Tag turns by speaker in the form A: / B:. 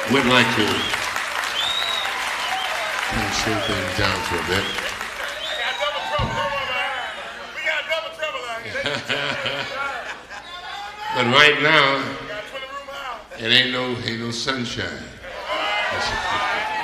A: would like to kind of slow things down for a bit.
B: We got double trouble out here.
A: But right now, it ain't no sunshine.